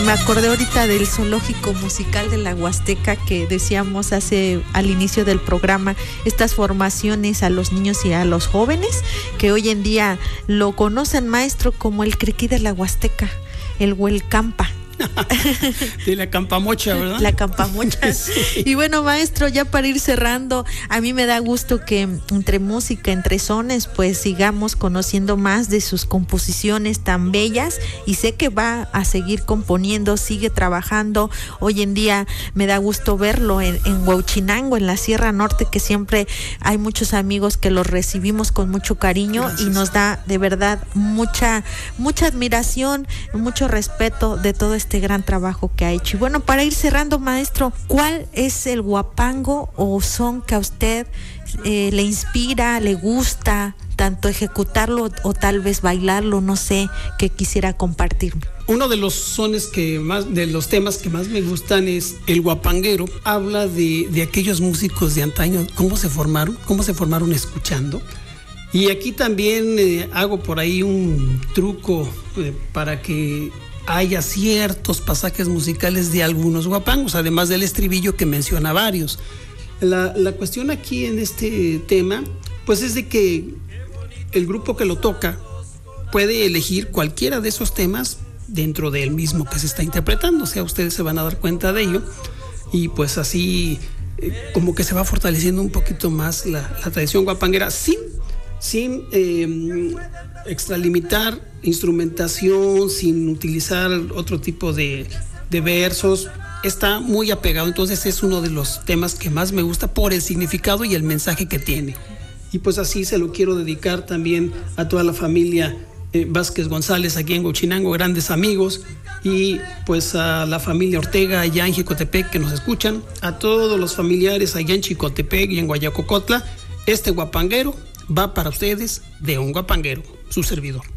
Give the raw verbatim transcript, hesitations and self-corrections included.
me acordé ahorita del zoológico musical de la Huasteca que decíamos hace al inicio del programa, estas formaciones a los niños y a los jóvenes que hoy en día lo conocen, maestro, como el Criquí de la Huasteca, el Huelcampa. De la campamocha, ¿verdad? La campamocha. Sí. Y bueno, maestro, ya para ir cerrando, a mí me da gusto que entre música, entre sones, pues sigamos conociendo más de sus composiciones tan bellas, y sé que va a seguir componiendo, sigue trabajando. Hoy en día me da gusto verlo en, en Huauchinango, en la Sierra Norte, que siempre hay muchos amigos que los recibimos con mucho cariño. Gracias. Y nos da de verdad mucha, mucha admiración, mucho respeto de todo este este gran trabajo que ha hecho. Y bueno, para ir cerrando, maestro, ¿cuál es el huapango o son que a usted eh, le inspira, le gusta tanto ejecutarlo o tal vez bailarlo? No sé, qué quisiera compartirme. Uno de los sones que más, de los temas que más me gustan es el huapanguero. Habla de, de aquellos músicos de antaño, cómo se formaron, cómo se formaron escuchando. Y aquí también eh, hago por ahí un truco eh, para que haya ciertos pasajes musicales de algunos huapangos, además del estribillo que menciona varios. La, la cuestión aquí en este tema, pues es de que el grupo que lo toca puede elegir cualquiera de esos temas dentro del mismo que se está interpretando, o sea, ustedes se van a dar cuenta de ello, y pues así eh, como que se va fortaleciendo un poquito más la, la tradición huapanguera, sin, sin eh, extralimitar instrumentación, sin utilizar otro tipo de, de versos. Está muy apegado, entonces es uno de los temas que más me gusta por el significado y el mensaje que tiene. Y pues así se lo quiero dedicar también a toda la familia eh, Vázquez González aquí en Huauchinango, grandes amigos, y pues a la familia Ortega allá en Jicotepec que nos escuchan, a todos los familiares allá en Chicotepec y en Guayacocotla. Este huapanguero va para ustedes de un huapanguero, su servidor.